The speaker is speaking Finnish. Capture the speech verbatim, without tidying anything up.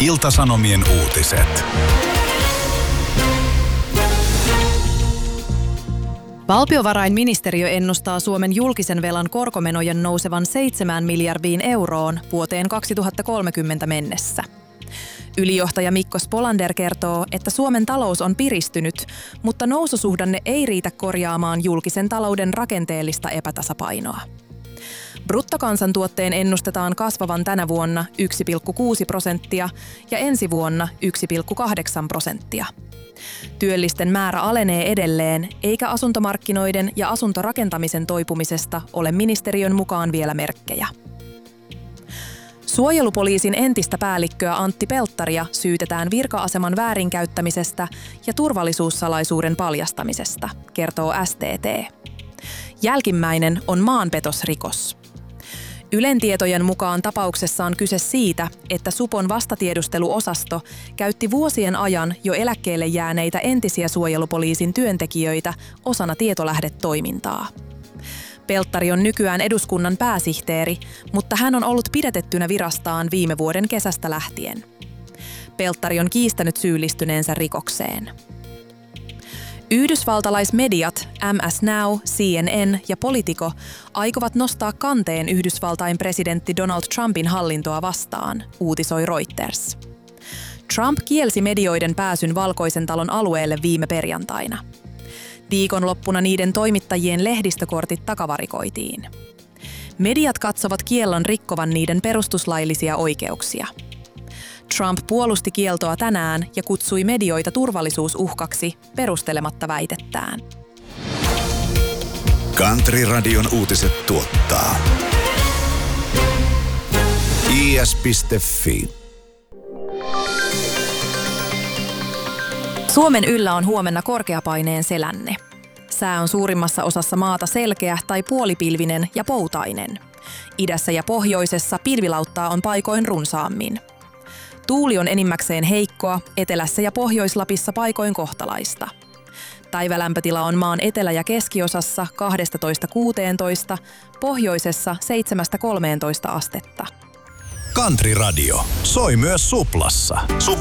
Ilta-Sanomien uutiset. Valtiovarainministeriö ennustaa Suomen julkisen velan korkomenojen nousevan seitsemään miljardiin euroon vuoteen kaksituhattakolmekymmentä mennessä. Ylijohtaja Mikko Spolander kertoo, että Suomen talous on piristynyt, mutta noususuhdanne ei riitä korjaamaan julkisen talouden rakenteellista epätasapainoa. Bruttokansantuotteen ennustetaan kasvavan tänä vuonna yksi pilkku kuusi prosenttia ja ensi vuonna yksi pilkku kahdeksan prosenttia. Työllisten määrä alenee edelleen, eikä asuntomarkkinoiden ja asuntorakentamisen toipumisesta ole ministeriön mukaan vielä merkkejä. Suojelupoliisin entistä päällikköä Antti Pelttaria syytetään virka-aseman väärinkäyttämisestä ja turvallisuussalaisuuden paljastamisesta, kertoo S T T. Jälkimmäinen on maanpetosrikos. Ylen tietojen mukaan tapauksessa on kyse siitä, että Supon vastatiedusteluosasto käytti vuosien ajan jo eläkkeelle jääneitä entisiä suojelupoliisin työntekijöitä osana tietolähdetoimintaa. Pelttari on nykyään eduskunnan pääsihteeri, mutta hän on ollut pidätettynä virastaan viime vuoden kesästä lähtien. Pelttari on kiistänyt syyllistyneensä rikokseen. Yhdysvaltalaismediat M S Now, C N N ja Politico aikovat nostaa kanteen Yhdysvaltain presidentti Donald Trumpin hallintoa vastaan, uutisoi Reuters. Trump kielsi medioiden pääsyn Valkoisen talon alueelle viime perjantaina. Viikonloppuna niiden toimittajien lehdistökortit takavarikoitiin. Mediat katsovat kiellon rikkovan niiden perustuslaillisia oikeuksia. Trump puolusti kieltoa tänään ja kutsui medioita turvallisuusuhkaksi perustelematta väitettään. Country-radion uutiset tuottaa I S piste F I. Suomen yllä on huomenna korkeapaineen selänne. Sää on suurimmassa osassa maata selkeä tai puolipilvinen ja poutainen. Idässä ja pohjoisessa pilvilauttaa on paikoin runsaammin. Tuuli on enimmäkseen heikkoa, etelässä ja Pohjois-Lapissa paikoin kohtalaista. Päivälämpötila on maan etelä- ja keskiosassa kaksitoista kuusitoista, pohjoisessa seitsemästä kolmeentoista astetta. Country Radio soi myös Suplassa. Sup-